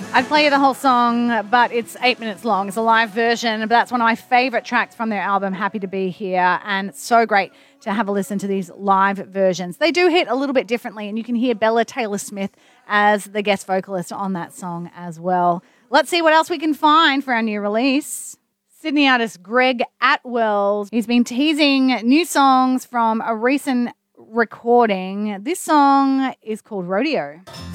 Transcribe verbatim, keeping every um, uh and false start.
I'd play you the whole song, but it's eight minutes long. It's a live version, but that's one of my favourite tracks from their album, Happy to Be Here, and it's so great to have a listen to these live versions. They do hit a little bit differently, and you can hear Bella Taylor-Smith as the guest vocalist on that song as well. Let's see what else we can find for our new release. Sydney artist Greg Atwell, he's been teasing new songs from a recent recording. This song is called Rodeo.